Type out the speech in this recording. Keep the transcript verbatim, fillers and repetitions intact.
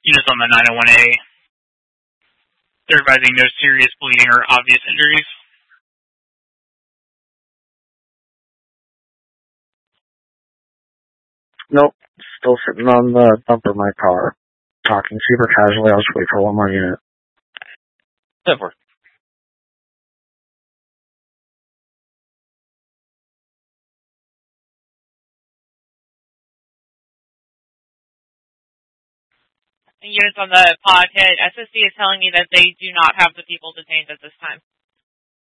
Units on the nine oh one A. They're advising no serious bleeding or obvious injuries. Nope. Still sitting on the bumper of my car. Talking super casually. I'll just wait for one more unit. ten four. Units on the pod hit. S S D is telling me that they do not have the people detained at this time.